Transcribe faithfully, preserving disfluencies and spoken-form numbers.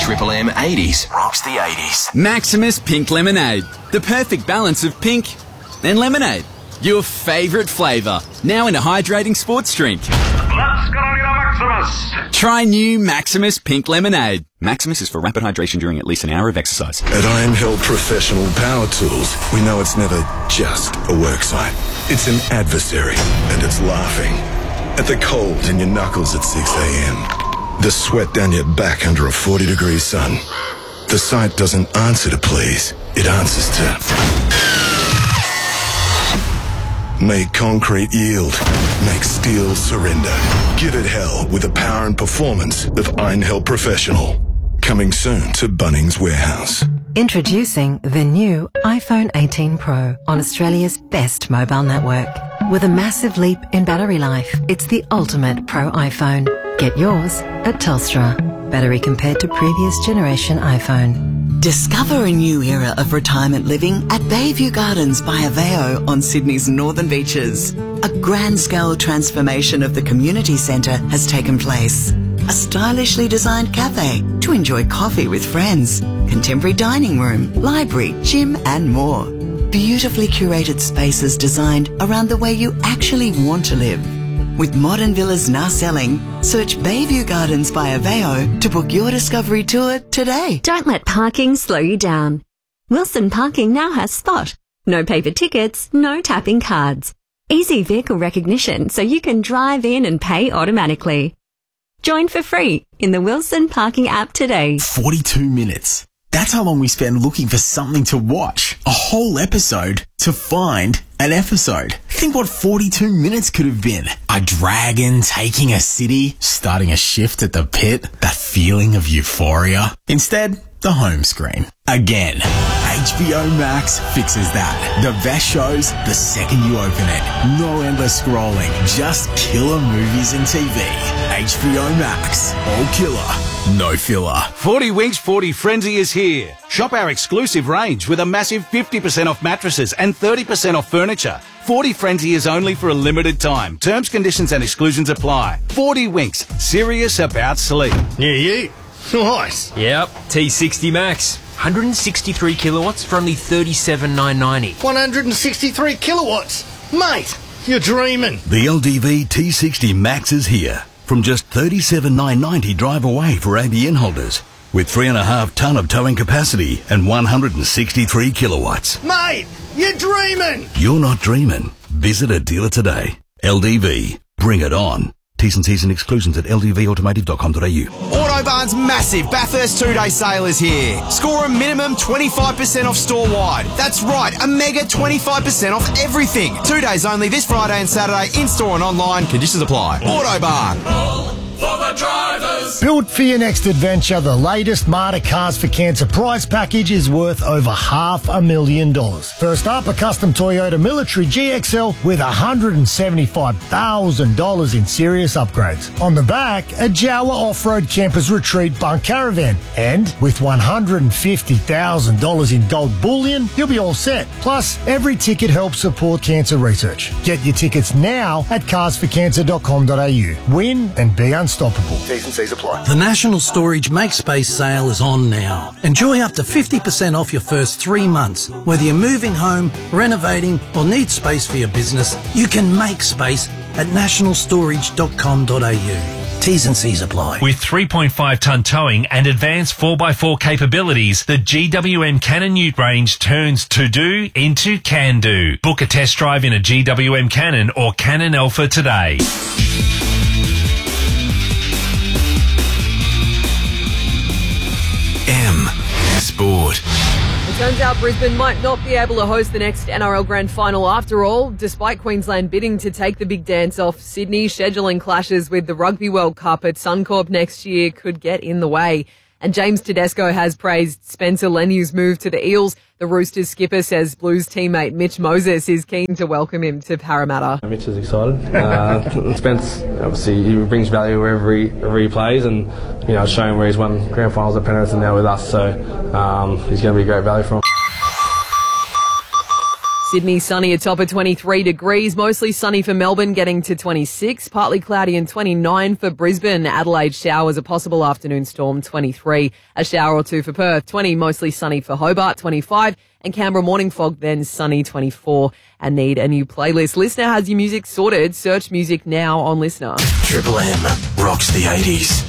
Triple M eighties rocks the eighties. Maximus Pink Lemonade. The perfect balance of pink and lemonade. Your favourite flavour. Now in a hydrating sports drink. Let's get on to Maximus. Try new Maximus Pink Lemonade. Maximus is for rapid hydration during at least an hour of exercise. At Iron Held Professional Power Tools, we know it's never just a worksite. It's an adversary, and it's laughing. At the cold in your knuckles at six a.m. The sweat down your back under a forty degree sun. The site doesn't answer to please, it answers to... Make concrete yield. Make steel surrender. Give it hell with the power and performance of Iron Held Professional. Coming soon to Bunnings Warehouse. Introducing the new iPhone eighteen Pro on Australia's best mobile network. With a massive leap in battery life, it's the ultimate Pro iPhone. Get yours at Telstra. Battery compared to previous generation iPhone. Discover a new era of retirement living at Bayview Gardens by Aveo on Sydney's northern beaches. A grand-scale transformation of the community centre has taken place. A stylishly designed cafe to enjoy coffee with friends, contemporary dining room, library, gym and more. Beautifully curated spaces designed around the way you actually want to live. With modern villas now selling, search Bayview Gardens by Aveo to book your discovery tour today. Don't let parking slow you down. Wilson Parking now has Spot. No paper tickets, no tapping cards. Easy vehicle recognition so you can drive in and pay automatically. Join for free in the Wilson Parking app today. forty-two minutes. That's how long we spend looking for something to watch. A whole episode to find an episode. Think what forty-two minutes could have been. A dragon taking a city, starting a shift at the pit, that feeling of euphoria. Instead, the home screen. Again. H B O Max fixes that. The best shows the second you open it. No endless scrolling, just killer movies and T V. H B O Max. All killer, no filler. forty Winks forty Frenzy is here. Shop our exclusive range with a massive fifty percent off mattresses and thirty percent off furniture. forty Frenzy is only for a limited time. Terms, conditions and exclusions apply. forty Winks. Serious about sleep. Yeah, you. Nice. Yep. T sixty Max. one hundred sixty-three kilowatts for only thirty-seven thousand nine hundred ninety. one hundred sixty-three kilowatts. Mate, you're dreaming. The L D V T sixty Max is here. From just thirty-seven thousand nine hundred ninety drive away for A B N holders. With three and a half tonne of towing capacity and one hundred sixty-three kilowatts. Mate, you're dreaming. You're not dreaming. Visit a dealer today. L D V. Bring it on. T's and C's and exclusions at l d v automotive dot com dot a u. Autobarn's massive Bathurst two-day sale is here. Score a minimum twenty-five percent off store-wide. That's right, a mega twenty-five percent off everything. Two days only this Friday and Saturday, in-store and online. Conditions apply. Autobarn. For the drivers. Built for your next adventure, the latest Marta Cars for Cancer prize package is worth over half a million dollars. First up, a custom Toyota Military G X L with one hundred seventy-five thousand dollars in serious upgrades. On the back, a Jawa Off-Road Campers Retreat Bunk Caravan. And with one hundred fifty thousand dollars in gold bullion, you'll be all set. Plus, every ticket helps support cancer research. Get your tickets now at cars for cancer dot com dot a u. Win and be unstoppable. T's and C's apply. The National Storage Make Space sale is on now. Enjoy up to fifty percent off your first three months. Whether you're moving home, renovating, or need space for your business, you can make space at national storage dot com dot a u. T's and C's apply. With three point five tonne towing and advanced four by four capabilities, the G W M Cannon Ute range turns to-do into can-do. Book a test drive in a G W M Cannon or Cannon Alpha today. M Sport. It turns out Brisbane might not be able to host the next N R L Grand Final after all, despite Queensland bidding to take the big dance off. Sydney scheduling clashes with the Rugby World Cup at Suncorp next year could get in the way. And James Tedesco has praised Spencer Leniu's move to the Eels. The Roosters skipper says Blues teammate Mitch Moses is keen to welcome him to Parramatta. Mitch is excited. Uh, Spence, obviously, he brings value wherever he, wherever he plays, and you know, showing where he's won grand finals at Penrith and now with us. So um, he's going to be great value for him. Sydney sunny, a top of twenty-three degrees. Mostly sunny for Melbourne, getting to twenty-six. Partly cloudy and twenty-nine for Brisbane. Adelaide showers, a possible afternoon storm, twenty-three. A shower or two for Perth, twenty. Mostly sunny for Hobart, twenty-five. And Canberra morning fog, then sunny, twenty-four. And need a new playlist. Listener has your music sorted. Search music now on Listener. Triple M rocks the eighties.